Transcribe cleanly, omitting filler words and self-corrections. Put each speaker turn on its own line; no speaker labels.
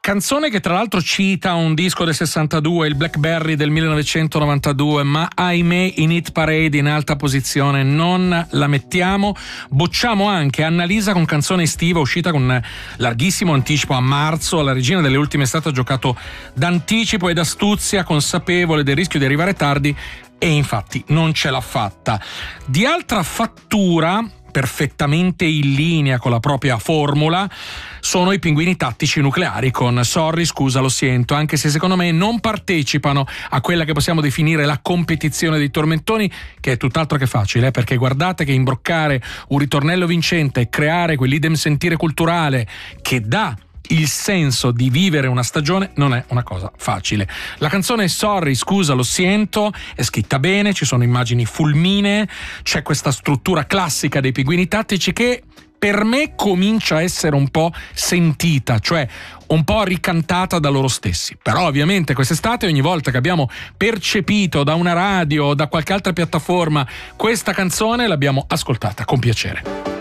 Canzone che tra l'altro cita un disco del 62, il Blackberry del 1992, ma ahimè in hit parade in alta posizione non la mettiamo. Bocciamo anche Annalisa con Canzone estiva, uscita con larghissimo anticipo a marzo. La regina delle ultime estate ha giocato d'anticipo ed astuzia, consapevole del rischio di arrivare tardi, e infatti non ce l'ha fatta. Di altra fattura, perfettamente in linea con la propria formula, sono i Pinguini Tattici Nucleari con Sorry, scusa, lo sento, anche se secondo me non partecipano a quella che possiamo definire la competizione dei tormentoni, che è tutt'altro che facile, perché guardate che imbroccare un ritornello vincente e creare quell'idem sentire culturale che dà il senso di vivere una stagione non è una cosa facile. La canzone Sorry, scusa, lo sento è scritta bene, ci sono immagini fulminee, c'è questa struttura classica dei Pinguini Tattici che per me comincia a essere un po' sentita, cioè un po' ricantata da loro stessi. Però ovviamente quest'estate, ogni volta che abbiamo percepito da una radio o da qualche altra piattaforma questa canzone, l'abbiamo ascoltata con piacere.